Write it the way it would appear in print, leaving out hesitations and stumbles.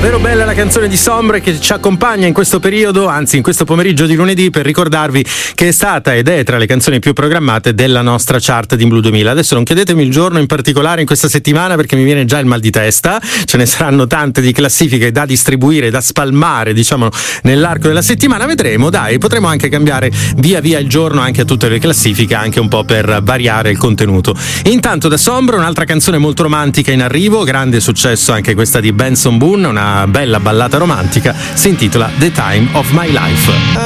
Davvero bella la canzone di Sombre che ci accompagna in questo periodo, anzi in questo pomeriggio di lunedì, per ricordarvi che è stata ed è tra le canzoni più programmate della nostra chart di Blu 2000. Adesso non chiedetemi il giorno in particolare in questa settimana perché mi viene già il mal di testa, ce ne saranno tante di classifiche da distribuire, da spalmare diciamo nell'arco della settimana, vedremo, dai, potremo anche cambiare via via il giorno anche a tutte le classifiche, anche un po' per variare il contenuto. Intanto da Sombre un'altra canzone molto romantica in arrivo, grande successo anche questa di Benson Boone, una bella ballata romantica, si intitola The Time of My Life.